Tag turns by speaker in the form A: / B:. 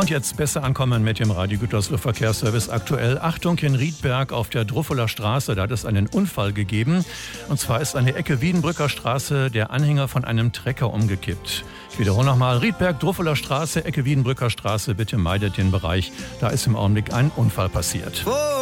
A: Und jetzt besser ankommen mit dem Radio Gütersloh Verkehrsservice aktuell. Achtung, in Riedberg auf der Druffeler Straße, da hat es einen Unfall gegeben. Und zwar ist an der Ecke Wiedenbrücker Straße der Anhänger von einem Trecker umgekippt. Ich wiederhole nochmal, Riedberg, Druffeler Straße, Ecke Wiedenbrücker Straße, bitte meidet den Bereich. Da ist im Augenblick ein Unfall passiert.